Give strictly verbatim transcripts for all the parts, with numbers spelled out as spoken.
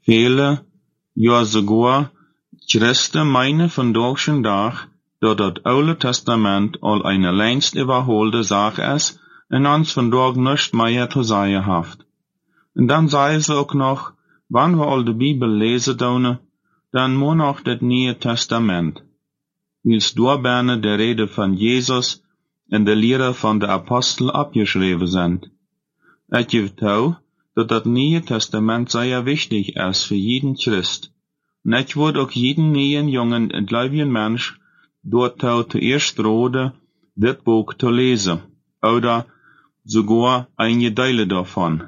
Vele, ja sogar Christen meinen von deutschen Tag, dat das Oude Testament al eine längst überholte Sache ist und uns von dort nicht mehr zu sagen haft. Und dann sagen sie auch noch, wann wir all die Bibel lesen tun, dann muss noch das Neue Testament. Wils doorberne der Rede von Jesus und der Lehre von der Apostel abgeschrieben sind. Es gibt auch, dass das Neue Testament sehr wichtig ist für jeden Christ. Und es wird auch jeden neuen jungen und gläubigen Mensch dort auch zuerst rode, das Buch zu lesen, oder sogar einige Teile davon.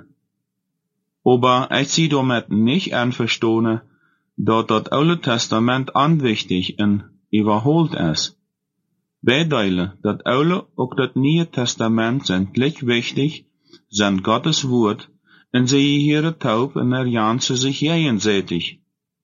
Aber ich sehe damit nicht einverstanden, dass das Alte Testament unwichtig und überholt ist. Beide, das Alte und das Neue Testament sind gleich wichtig, sind Gottes Wort, und sie ihre taub und erjanzen sich gegenseitig.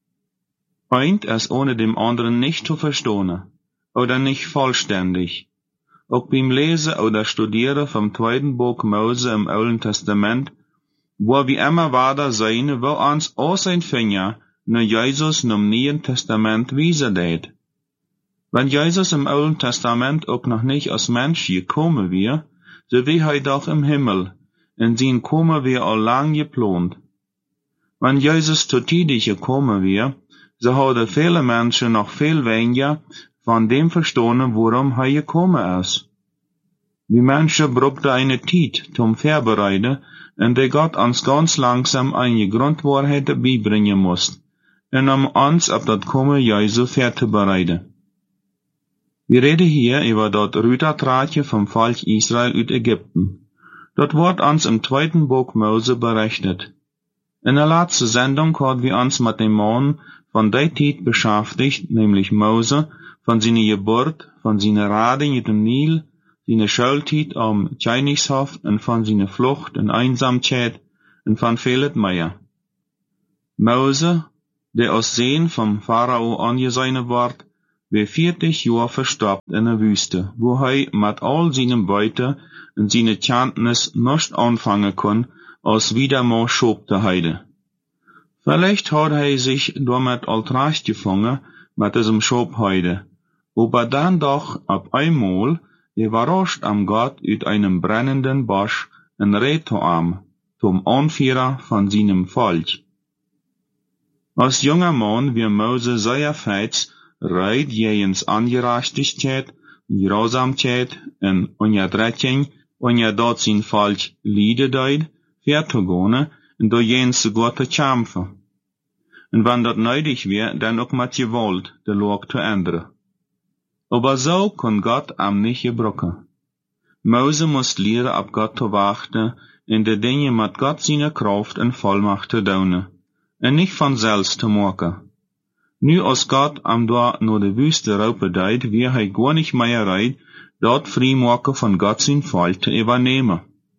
Eint ist ohne dem anderen nicht zu verstehen, oder nicht vollständig. Auch beim Lesen oder Studieren vom zweiten Buch Mose im Alten Testament, wo wir immer weiter sein, wo uns auch sein Finger nur Jesus im Neuen Testament wiesen det. Wenn Jesus im Alten Testament auch noch nicht als Mensch gekommen wäre, so wie er doch im Himmel, in sein Kommen wir all lang geplant. Wenn Jesus zu tidig gekommen wäre, so hadden viele Menschen noch viel weniger von dem verstanden, worum er gekommen ist. Die Menschen brauchten eine Zeit zum Vorbereiten, in der Gott uns ganz langsam eine Grundwahrheit beibringen muss, und um uns auf das Kommen Jesu vorzubereiten. Wir reden hier über das Rütertratje vom Volk Israel aus Ägypten. Dort wird uns im zweiten Buch Mose berichtet. In der letzten Sendung haben wir uns mit dem Mann von der Zeit beschäftigt, nämlich Mose, von seiner Geburt, von seiner Rade in dem Nil, seiner Schulzeit am Königshof und von seiner Flucht und Einsamkeit und von vieles mehr. Mose, der aus Sehen vom Pharao angesehen wird, war vierzig Jahre verstorben in der Wüste, wo er mit all seinen Beute und seiner Kenntnis nicht anfangen kann, als wieder mal Schub zu heide. Vielleicht hat er sich damit alt recht gefangen, mit diesem Schubheide, aber dann doch ab einmal überrascht am Gott uit einem brennenden Busch ein Retorarm, zum Anführer von seinem Volk. Als junger Mann wie Mose sehr fest reit jegens Angerechtigkeit, Grausamkeit und Unterdrückung, und ja dort sein Volk Lieder deut, verzugehen und durch jens zu Gott zu kämpfen. Und wenn das nötig wäre, dann auch mit Gewalt die Lage zu ändern. Aber so kann Gott am nicht gebrochen. Mose muss lernen, ab Gott zu warten, in der Dinge mit Gott seine Kraft und Vollmacht zu tun, und nicht von selbst zu machen. Nu als Gott am da nur de Wüste raupe deit, wie er gar nicht mehr reit, dort Freimachen von Gott sein Volk zu übernehmen.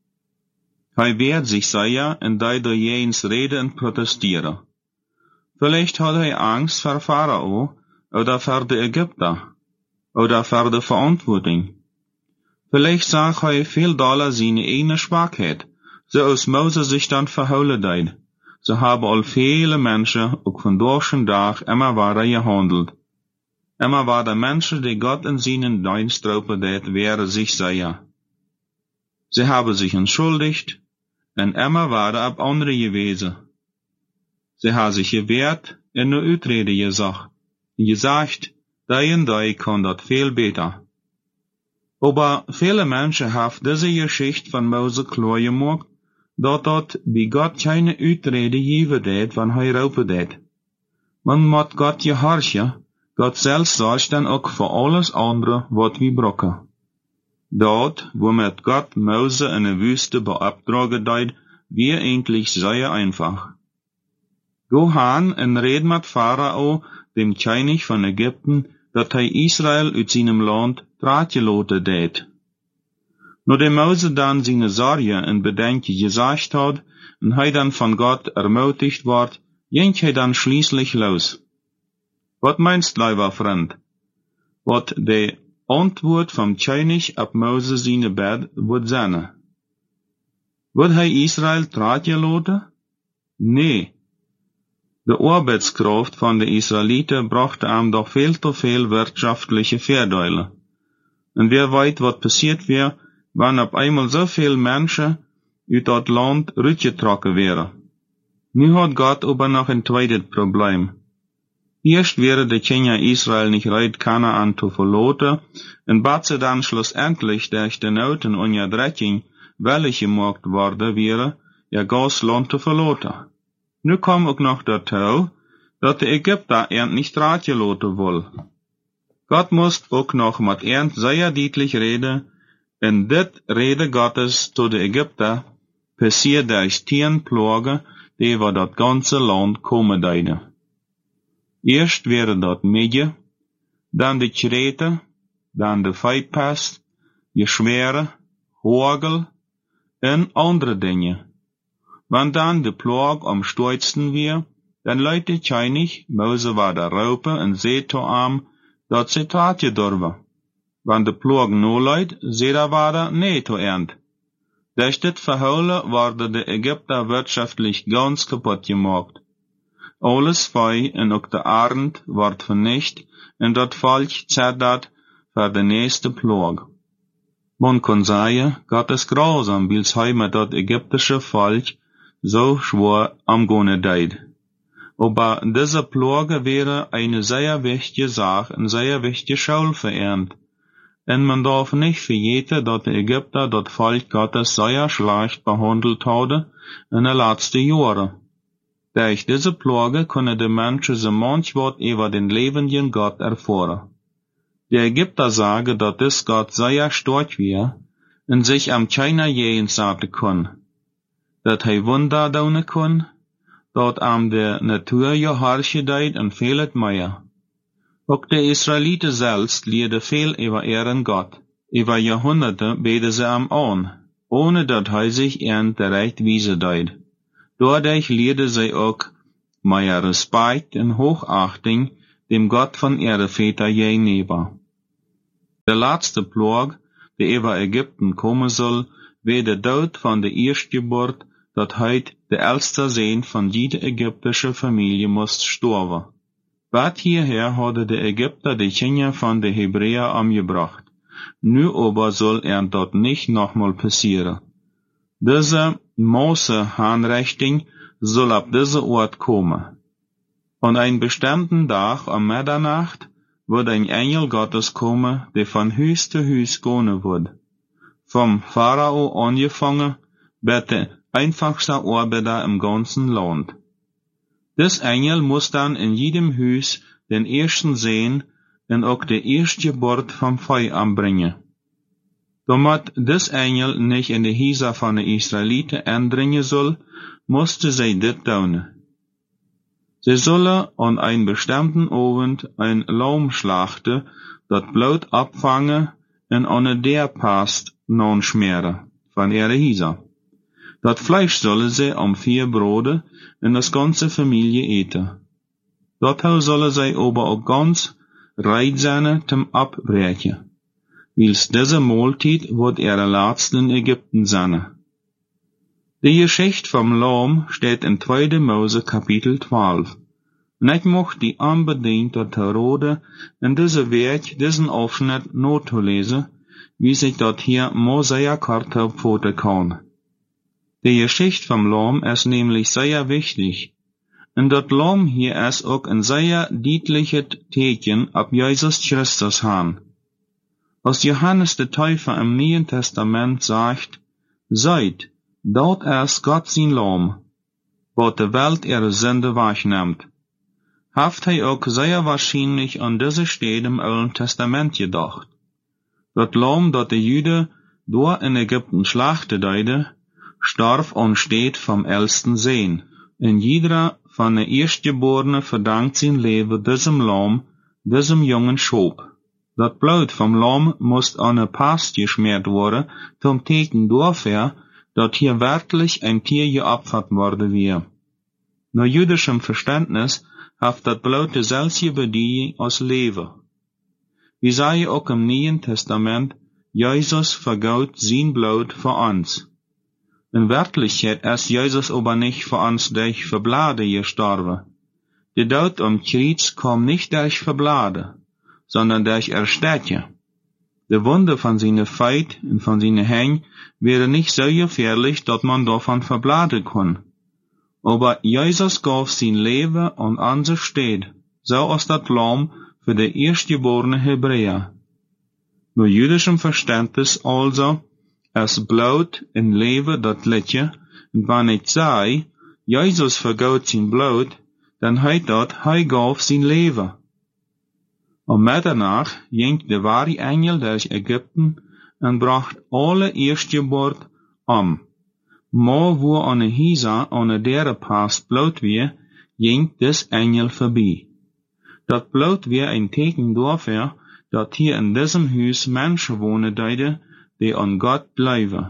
Er wehrt sich sehr, und da durch jens Rede und protestieren. Vielleicht hat er Angst vor Pharao, oder vor de Ägypter, oder vor der Verantwortung. Vielleicht sagt er viel doller seine eigene Schwachheit, so als Mose sich dann verholen deit. So haben all viele Menschen auch von deutschen Tag immer weiter gehandelt. Immer war der Menschen, die Gott in seinen Dienst roepen deed, wäre sich sicher. Sie haben sich entschuldigt, und immer waren ab andere gewesen. Sie haben sich gewehrt und nur Utrede gesagt, und gesagt, die und die kann das viel besser. Aber viele Menschen haben diese Geschichte von Mose klar gemacht, dat dat bij Gott keine Utrede geven deed, van hij roepen deed. Man moet Gott gehorchen, Gott selbst sorgt dann auch für alles andere, wat wir brauchen. Dort, wo mit Gott Mose in der Wüste beabtragen deed, wir eigentlich sehr einfach. Go han und red mit Pharao, dem König von Ägypten, dat hij Israel uit seinem Land draatgeloten deed. Nur der Mose dann seine Sorge und Bedenken gesagt hat, und er dann von Gott ermutigt wird, ging er dann schließlich los. Was meinst, lieber Freund? Wat die Antwort vom König auf Mose seine Bed wird sein? Wird er Israel draatgeloten? Nee. De Arbeitskraft von de Israeliten brachte ihm doch viel zu viel wirtschaftliche Vorteile. Und wer weiß, was passiert wäre, wenn auf einmal so viele Menschen uit dat Land rütgetrokken wären. Nu hat Gott aber noch ein zweites Problem. Erst wäre de Kinder Israel nicht reit Kanaan zu verlassen, und bat sie dann schlussendlich durch den Noten und ja Dretting, welche gemacht worden wäre, ja gas Land zu verlassen. Nu kam ook noch dazu, dat de Ägypter ernt nicht raatgelaten wollen. Gott muss ook nog mit ernt sehr deutlich reden, und dit Rede Gottes zu de Ägypter passiert durch tien Plagen, die über dat ganze Land kommen deiden. Erst wäre dat Midje, dann de Krete, dann de Feitpest, Geschwere, Hagel en andere dingen. Wann dann de Plag am stoitsten wir, dann leute tjeinig, Mose war da raupe en zei to am, dat ze taatje dorwe. Wann de Plag no leit, zei da war da nee to ernt. Durch dit Verhole wurde de Ägypter wirtschaftlich ganz kaputt gemacht. Alles Vieh en ook de Arend ward vernicht, en dat Volk zet dat voor de nächste Plag. Man kann sagen, Gott ist grausam, wils hij met dat ägyptische Volk so schwer am Gone deid. Aber diese Plage wäre eine sehr wichtige Sache, eine sehr wichtige Schule für ernt. Und man darf nicht vergeten, dass die Ägypter das Volk Gottes sehr schlecht behandelt haben in den letzten Jahren. Durch diese Plage können die Menschen so manchmal über den lebenden Gott erfahren. Die Ägypter sagen, dass das Gott sehr stark wäre und sich am keiner jeden sagen kann. Dass er Wunder tun kann, dass am der Natur ja Herrsche deit und vieles mehr. Auch die Israeliten selbst lehrten viel über ihren Gott. Über Jahrhunderte beten sie am an, ohne dass er sich ihren recht wiese deit. Dadurch lehrten sie auch mehr Respekt und Hochachtung dem Gott von ihren Vätern gegenüber. Der letzte Plag, der über Ägypten kommen soll, wird der Tod von der Erstgeburt, dat heut der älteste Sohn von jeder ägyptische Familie muss sterben. Wat hierher hatte der Ägypter die Kinder von der Hebräer umgebracht. Nu aber soll er dort nicht nochmal passieren. Diese Mose-Hanrichtung soll ab dieser Ort kommen. Und einen bestimmten Tag um Mitternacht wird ein Engel Gottes kommen, der von Hüs zu Hüs gehen wird. Vom Pharao angefangen, wird der einfachste Arbeiter im ganzen Land. Des Engel muss dann in jedem Hüs den ersten sehen und auch die erste Geburt vom Vieh anbringen. Damit des Engel nicht in die Häuser von den Israeliten eindringen soll, musste sie dit tun. Sie sollen an einem bestimmten Abend ein Lamm schlachten, das Blut abfangen und an der passt non schmieren von ihre Häuser. Dat Fleisch sollen sie am vier Brote in das ganze Familie eten. Dazu sollen sie aber auch ganz reit sein zum Abbrechen, wils diese Mahlzeit wird ihre letzte in Ägypten sein. Die Geschichte vom Lamm steht in zweiter Mose Kapitel zwölf. Und ich möchte die unbedingt dazu raten, in diesem Werk diesen Aufschnitt notzulesen, wie sich dort hier Mosea Karte pfoten kann. Die Geschichte vom Lamm ist nämlich sehr wichtig. Und das Lamm hier ist auch ein sehr deutliches Zeichen ab Jesus Christus han. Als Johannes der Täufer im Neuen Testament sagt, seid, dort ist Gott sein Lamm, wo die Welt ihre Sünde wahrnimmt, haft er auch sehr wahrscheinlich an diese Stelle im Alten Testament gedacht. Das Lamm, das die Juden dort in Ägypten schlachteten, starb und steht vom ältesten Sehen. Und jeder von den Erstgeborenen verdankt sein Leben diesem Lamm, diesem jungen Schob. Das Blut vom Lamm muss an eine Past geschmiert worden, zum Teken dafür, dass hier wirklich ein Tier geopfert worden wäre. Nach jüdischem Verständnis hat das Blut dieselbe Bedeutung als Leben. Wir sagen auch im Neuen Testament, Jesus vergaut sein Blut für uns. In Wirklichkeit ist Jesus aber nicht für uns durch Verblade gestorben. De dood om Christus kom nicht durch Verblade, sondern durch Erstetje. De Wunde von seine Feit und von seine Heng wäre nicht so gefährlich, dass man davon verbladen kann. Aber Jesus gab sein Leben an unser Steht, so als das Lamm für die erstgeborene Hebräer. Nur jüdischem Verständnis also, es Blut in Leben dat Liedje, und wenn ich sei, Jesus vergaut sein Blut, dann heit dat, hij gaf sein Leben. Und met danach ging de wahre Engel durch Ägypten und bracht alle Erstgeburt um. Maar wo eine Hisa eine dere Past Blut wie, ging des Engel vorbei. Dat Blut wie ein Teken dafür, dat hier in diesem Haus Menschen wohnen deide, die an Gott bleiben.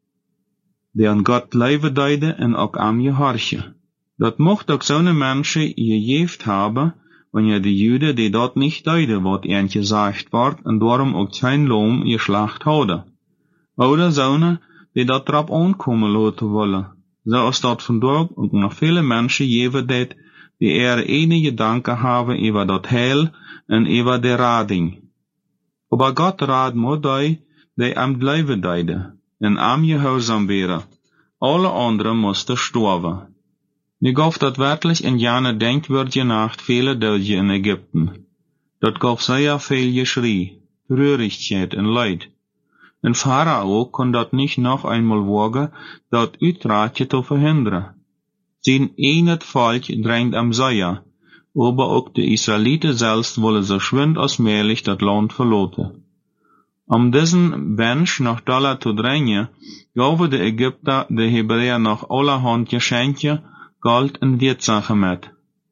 Die an Gott bleiben deide en ook am gehorchen. Dat mocht ook zo'n Menschen gejeft haben, wenn ja die Juden, die dort nicht deide, wat ihnen gesagt wordt, en daarom ook kein Lohn geschlacht hadden. Oder zo'n, die dat erop aankomen laten wollen. Zoals dat vandaag ook nog viele Menschen geven deed, die er enige Gedanken haben über dat Heil en über die Rading. Aber Gott raad moet die, die am blijven deide, en am gehoorzaam wäre. Alle anderen mussten sterben. Nu gaf dat werkelijk in jane denkwürdige nacht viele Dödje in Ägypten. Dat gaf sehr viel Geschrei, Treurigkeit en Leid. En Pharao kon dat nicht noch einmal wagen, dat Uitraadje te verhinderen. Zijn enet Volk drängt am Säuer, aber ook de Israeliten selbst wollen so schwind als möglich dat Land verlaten. Um diesen Mensch noch Dollar zu drängen, gaven de Ägypter de Hebräer noch allerhand Geschenke, Gold en Wertsachen mit.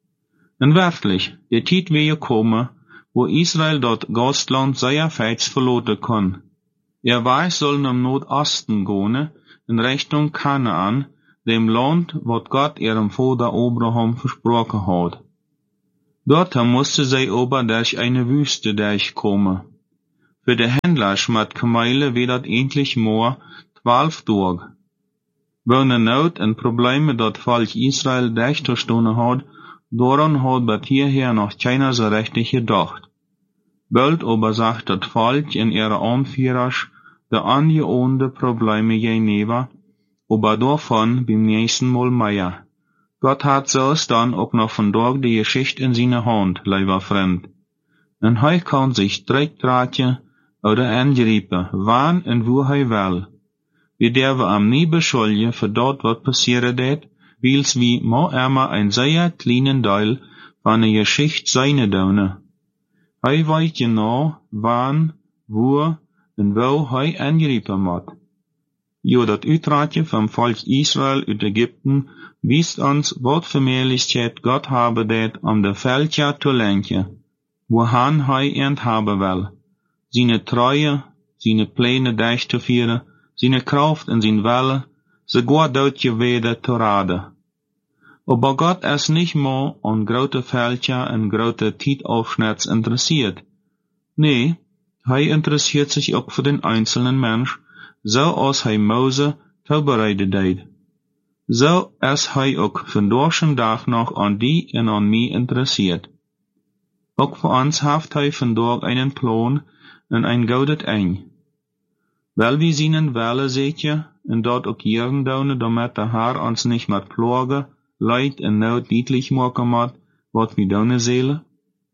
En wirklich, die Zeit wird gekommen, wo Israel dort Gastland sehr fest verlaten kann. Er weiß, sollen am Nordosten gehen, in Richtung Kanaan, dem Land, wat Gott ihrem Vater Abraham versprochen hat. Dort musste sie aber durch eine Wüste durchkommen. Für die Händler mit Kamele wird das endlich mal zwölf Tage. Wenn Not und Probleme dat Volk Israel durchzustehen hat, daran hat bis hierher noch keiner so richtig gedacht. Bald aber sagt das Volk in ihrer Anführer die angeohnte Probleme gegenüber, aber davon beim nächsten Mal mehr. Gott hat selbst dann auch noch von dort die Geschichte in seiner Hand, lieber Freund. Und er kann sich direkt raten oder angreifen, wann und wo er will. Wir dürfen am nie beschuldigen für dort, was passiert ist, weil's wie mo immer ein sehr kleinen Teil von der Geschichte seine Döne. Er weiß genau, wann, wo und wo er angreifen muss. Jo, dat Uitraadje vom Volk Israel uit Ägypten wiest uns, wat für Möglichkeit Gott habe det, um de Völker zu lenken, wohan er end haben will. Seine Treue, seine Pläne durchzuführen, seine Kraft und sein Wille, sogar dort gewede zu raden. Aber Gott ist nicht mehr an grote Völker und grote Zeitaufschnitts interessiert. Nee, er interessiert sich auch für den einzelnen Mensch, so als hij Mose voorbereiden deed. So is hij ook vandaag dag nog aan die en aan mij interessiert. Ook voor ons heeft hij vandaag einen Plan en een gouden eind. Wel wie zijn welle zeetje, en dat ook jaren doen, damit de Herr ons niet met plagen, leid en nood niedlich maken moet, wat we doen zullen?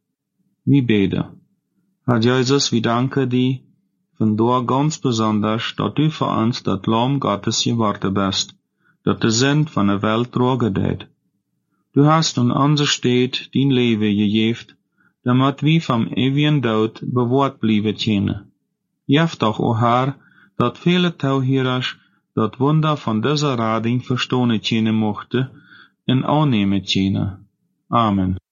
Wie beten. Herr Jesus, wir danken dir, vandaar ganz besonders, dat du für uns dat Lamm Gottes geworden bist, dat de Sinn van der Welt tragen deed. Du hast in unser Stadt dein Leben gegeben, damit wir vom ewigen Tod bewahrt bleiben können. Jef doch, o Herr, dat viele Tauhirers dat Wunder von dieser Rading verstehen können mochten und annehmen können. Amen.